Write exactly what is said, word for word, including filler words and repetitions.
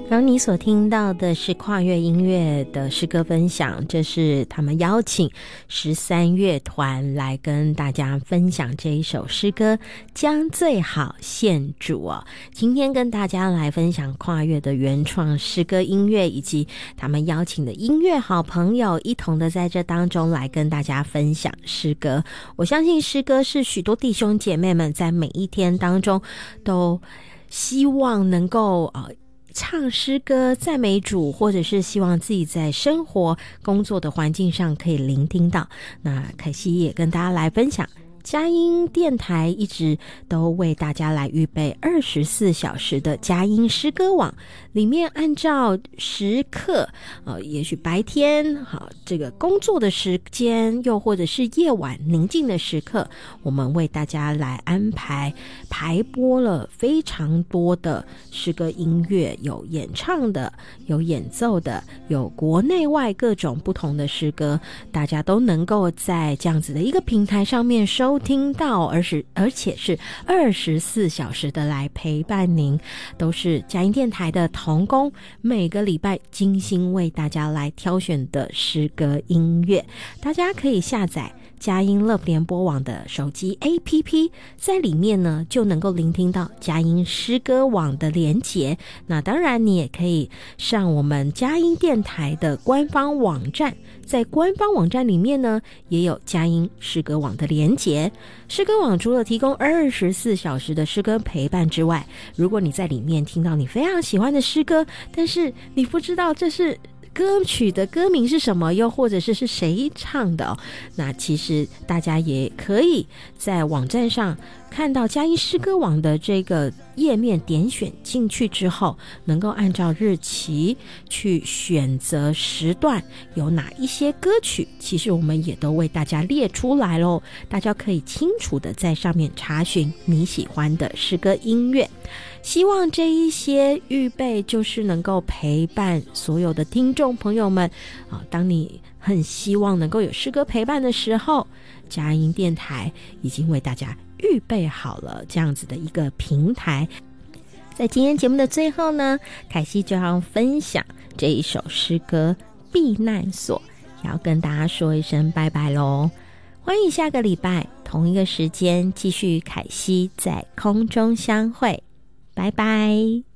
然后你所听到的是跨越音乐的诗歌分享，这是他们邀请十三乐团来跟大家分享这一首诗歌，将最好献主哦。今天跟大家来分享跨越的原创诗歌音乐，以及他们邀请的音乐好朋友一同的在这当中来跟大家分享诗歌。我相信诗歌是许多弟兄姐妹们在每一天当中都希望能够呃唱诗歌赞美主，或者是希望自己在生活工作的环境上可以聆听到。那凯西也跟大家来分享，佳音电台一直都为大家来预备二十四小时的佳音诗歌网，里面按照时刻呃，也许白天好这个工作的时间，又或者是夜晚宁静的时刻，我们为大家来安排排播了非常多的诗歌音乐，有演唱的，有演奏的，有国内外各种不同的诗歌，大家都能够在这样子的一个平台上面收听到，而是而且是二十四小时的来陪伴您，都是佳音电台的同工每个礼拜精心为大家来挑选的诗歌音乐。大家可以下载佳音乐联播网的手机 A P P， 在里面呢就能够聆听到佳音诗歌网的连结。那当然你也可以上我们佳音电台的官方网站，在官方网站里面呢也有佳音诗歌网的连结。诗歌网除了提供二十四小时的诗歌陪伴之外，如果你在里面听到你非常喜欢的诗歌，但是你不知道这是歌曲的歌名是什么，又或者是是谁唱的哦，那其实大家也可以在网站上看到佳音诗歌网的这个页面，点选进去之后，能够按照日期去选择时段有哪一些歌曲，其实我们也都为大家列出来咯，大家可以清楚的在上面查询你喜欢的诗歌音乐。希望这一些预备就是能够陪伴所有的听众朋友们啊，当你很希望能够有诗歌陪伴的时候，佳音电台已经为大家预备好了这样子的一个平台。在今天节目的最后呢，凯西就要分享这一首诗歌《避难所》，也要跟大家说一声拜拜咯。欢迎下个礼拜同一个时间继续凯西在空中相会，拜拜。